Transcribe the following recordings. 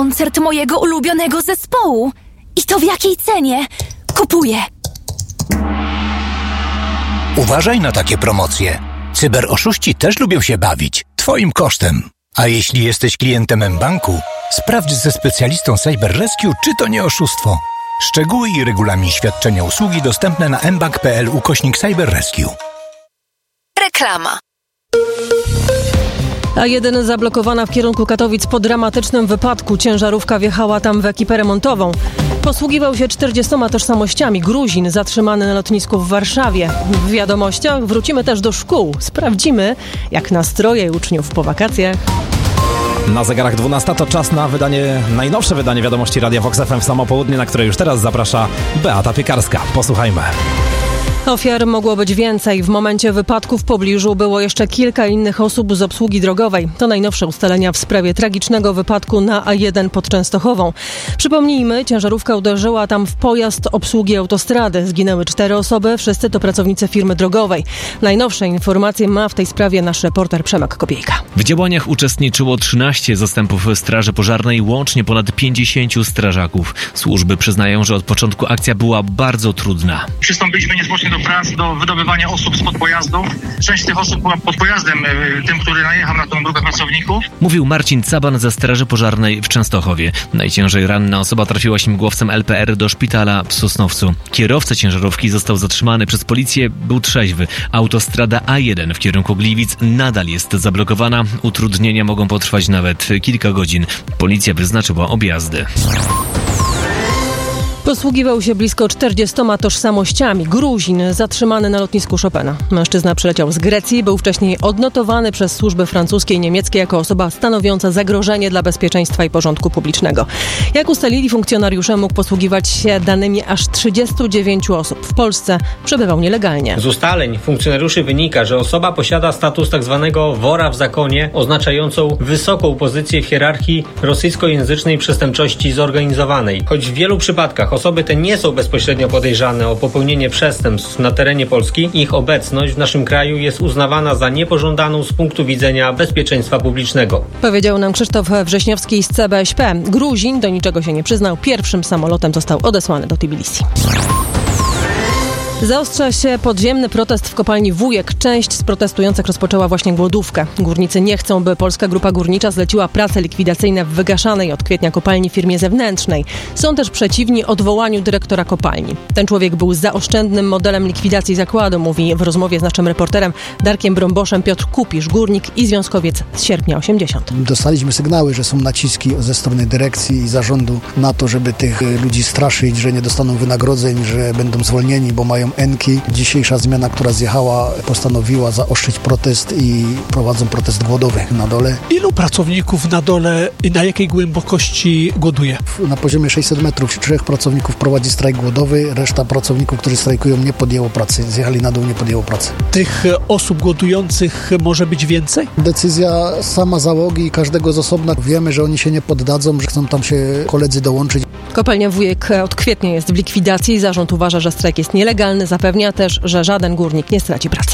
Koncert mojego ulubionego zespołu. I to w jakiej cenie? Kupuję. Uważaj na takie promocje. Cyberoszuści też lubią się bawić. Twoim kosztem. A jeśli jesteś klientem mBanku, sprawdź ze specjalistą Cyber Rescue, czy to nie oszustwo. Szczegóły i regulamin świadczenia usługi dostępne na mbank.pl/Cyber Rescue. Reklama. A1 zablokowana w kierunku Katowic po dramatycznym wypadku. Ciężarówka wjechała tam w ekipę remontową. Posługiwał się 40 tożsamościami. Gruzin zatrzymany na lotnisku w Warszawie. W wiadomościach wrócimy też do szkół. Sprawdzimy, jak nastroje uczniów po wakacjach. Na zegarach 12 to czas na najnowsze wydanie wiadomości Radia Vox FM w samo południe, na które już teraz zaprasza Beata Piekarska. Posłuchajmy. Ofiar mogło być więcej. W momencie wypadku w pobliżu było jeszcze kilka innych osób z obsługi drogowej. To najnowsze ustalenia w sprawie tragicznego wypadku na A1 pod Częstochową. Przypomnijmy, ciężarówka uderzyła tam w pojazd obsługi autostrady. Zginęły 4 osoby, wszyscy to pracownicy firmy drogowej. Najnowsze informacje ma w tej sprawie nasz reporter Przemek Kopiejka. W działaniach uczestniczyło 13 zastępów Straży Pożarnej, łącznie ponad 50 strażaków. Służby przyznają, że od początku akcja była bardzo trudna. Przystąpiliśmy niezwłocznie do prac, do wydobywania osób spod pojazdów. Część z tych osób była pod pojazdem, tym, który najechał na tą grupę pracowników. Mówił Marcin Caban ze Straży Pożarnej w Częstochowie. Najciężej ranna osoba trafiła śmigłowcem LPR do szpitala w Sosnowcu. Kierowca ciężarówki został zatrzymany przez policję, był trzeźwy. Autostrada A1 w kierunku Gliwic nadal jest zablokowana. Utrudnienia mogą potrwać nawet kilka godzin. Policja wyznaczyła objazdy. Posługiwał się blisko 40 tożsamościami. Gruzin zatrzymany na lotnisku Chopina. Mężczyzna przyleciał z Grecji, był wcześniej odnotowany przez służby francuskie i niemieckie jako osoba stanowiąca zagrożenie dla bezpieczeństwa i porządku publicznego. Jak ustalili funkcjonariusze, mógł posługiwać się danymi aż 39 osób. W Polsce przebywał nielegalnie. Z ustaleń funkcjonariuszy wynika, że osoba posiada status tzw. wora w zakonie, oznaczającą wysoką pozycję w hierarchii rosyjskojęzycznej przestępczości zorganizowanej. Choć w wielu przypadkach osoby te nie są bezpośrednio podejrzane o popełnienie przestępstw na terenie Polski, ich obecność w naszym kraju jest uznawana za niepożądaną z punktu widzenia bezpieczeństwa publicznego. Powiedział nam Krzysztof Wrześniowski z CBŚP. Gruzin do niczego się nie przyznał. Pierwszym samolotem został odesłany do Tbilisi. Zaostrza się podziemny protest w kopalni Wujek. Część z protestujących rozpoczęła właśnie głodówkę. Górnicy nie chcą, by Polska Grupa Górnicza zleciła prace likwidacyjne w wygaszanej od kwietnia kopalni firmie zewnętrznej. Są też przeciwni odwołaniu dyrektora kopalni. Ten człowiek był zaoszczędnym modelem likwidacji zakładu, mówi w rozmowie z naszym reporterem Darkiem Brąboszem Piotr Kupisz, górnik i związkowiec z sierpnia 80. Dostaliśmy sygnały, że są naciski ze strony dyrekcji i zarządu na to, żeby tych ludzi straszyć, że nie dostaną wynagrodzeń, że będą zwolnieni, bo mają enki. Dzisiejsza zmiana, która zjechała, postanowiła zaostrzyć protest i prowadzą protest głodowy na dole. Ilu pracowników na dole i na jakiej głębokości głoduje? Na poziomie 600 metrów 3 pracowników prowadzi strajk głodowy, reszta pracowników, którzy strajkują, nie podjęło pracy. Zjechali na dół, nie podjęło pracy. Tych osób głodujących może być więcej? Decyzja sama załogi i każdego z osobna. Wiemy, że oni się nie poddadzą, że chcą tam się koledzy dołączyć. Kopalnia Wujek od kwietnia jest w likwidacji. Zarząd uważa, że strajk jest nielegalny. Zapewnia też, że żaden górnik nie straci pracy.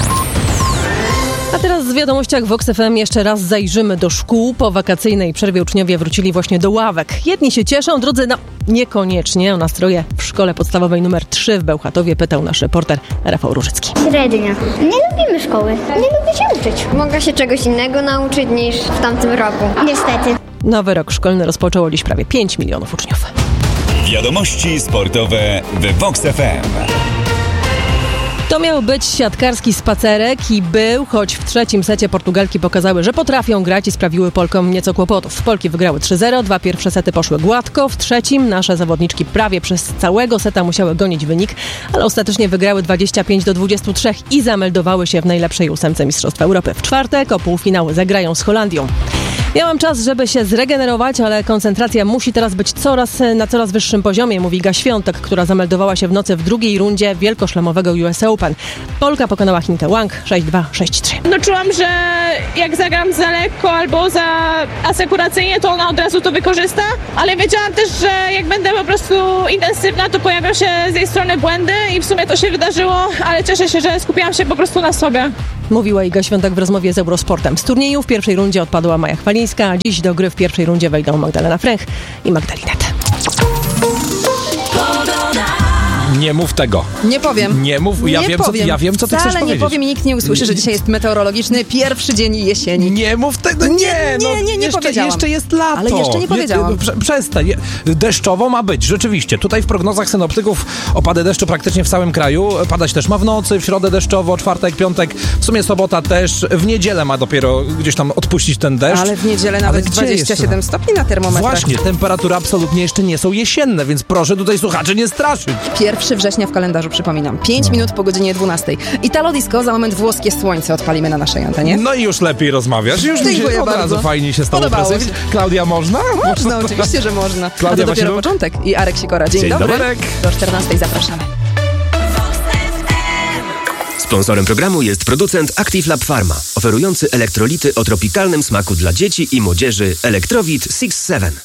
A teraz w wiadomościach Vox FM jeszcze raz zajrzymy do szkół. Po wakacyjnej przerwie uczniowie wrócili właśnie do ławek. Jedni się cieszą, drudzy niekoniecznie. O nastroje w szkole podstawowej nr 3 w Bełchatowie pytał nasz reporter Rafał Różycki. Średnia. Nie lubimy szkoły. Nie lubię się uczyć. Mogę się czegoś innego nauczyć niż w tamtym roku. Niestety. Nowy rok szkolny rozpoczęło dziś prawie 5 milionów uczniów. Wiadomości sportowe w Vox FM. To miał być siatkarski spacerek i był, choć w trzecim secie Portugalki pokazały, że potrafią grać i sprawiły Polkom nieco kłopotów. Polki wygrały 3-0, 2 pierwsze sety poszły gładko, w trzecim nasze zawodniczki prawie przez całego seta musiały gonić wynik, ale ostatecznie wygrały 25-23 i zameldowały się w najlepszej 8 Mistrzostw Europy. W czwartek o półfinały zagrają z Holandią. Miałam czas, żeby się zregenerować, ale koncentracja musi teraz być na coraz wyższym poziomie, mówi Iga Świątek, która zameldowała się w nocy w drugiej rundzie wielkoszlemowego US Open. Polka pokonała Chinkę Wang 6-2, 6-3. Czułam, że jak zagram za lekko albo za asekuracyjnie, to ona od razu to wykorzysta, ale wiedziałam też, że jak będę po prostu intensywna, to pojawią się z jej strony błędy i w sumie to się wydarzyło, ale cieszę się, że skupiłam się po prostu na sobie. Mówiła Iga Świątek w rozmowie z Eurosportem. Z turnieju w pierwszej rundzie odpadła Maja Chwalińska. Kamińska. Dziś do gry w pierwszej rundzie wejdą Magdalena Fręch i Magdalinet. Nie mów tego. Nie powiem. Nie mów, ja wiem, co ty chcesz powiedzieć. Nie powiem i nikt nie usłyszy, że dzisiaj jest meteorologiczny pierwszy dzień jesieni. Nie mów tego, nie powiedziałam. Jeszcze jest lato. Ale jeszcze nie powiedziałam. Przestań. Deszczowo ma być, rzeczywiście. Tutaj w prognozach synoptyków opady deszczu praktycznie w całym kraju. Padać też ma w nocy, w środę deszczowo, czwartek, piątek, w sumie sobota też. W niedzielę ma dopiero gdzieś tam odpuścić ten deszcz. Ale w niedzielę nawet 27 stopni na termometrach. Właśnie, temperatury absolutnie jeszcze nie są jesienne, więc proszę tutaj słuchaczy nie straszyć. 1 września w kalendarzu, przypominam. 5 minut po godzinie 12. Italo Disco, za moment włoskie słońce odpalimy na naszej antenie. No i już lepiej rozmawiasz. Już mi się od razu fajnie się z tobą prezentować. Klaudia, można? Można, oczywiście, że można. Klaudia, to dopiero początek. I Arek Sikora. Dzień dobry. Do 14 zapraszamy. Sponsorem programu jest producent Active Lab Pharma, oferujący elektrolity o tropikalnym smaku dla dzieci i młodzieży Electrowit 6-7.